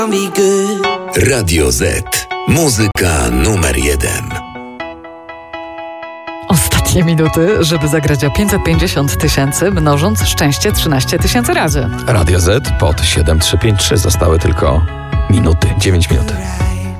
Radio Z. Muzyka numer 1. Ostatnie minuty, żeby zagrać o 550 000, mnożąc szczęście 13 000 razy. Radio Z pod 7353 zostały tylko minuty, 9 minut.